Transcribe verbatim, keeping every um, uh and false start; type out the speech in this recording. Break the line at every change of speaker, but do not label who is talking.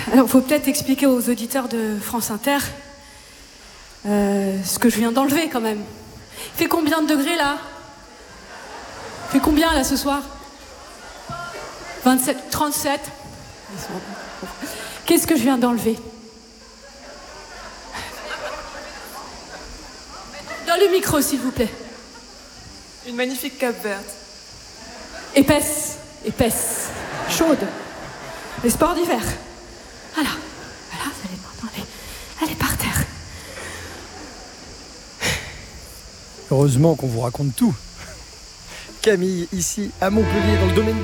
Alors, il faut peut-être expliquer aux auditeurs de France Inter euh, ce que je viens d'enlever quand même. Il fait combien de degrés là? Il fait combien là ce soir? vingt-sept, trente-sept. Qu'est-ce que je viens d'enlever? Dans le micro, s'il vous plaît.
Une magnifique cape verte.
Épaisse, épaisse, chaude. Les sports d'hiver. Voilà, voilà, elle est, elle est, elle est par terre.
Heureusement qu'on vous raconte tout. Camille, ici à Montpellier, dans le domaine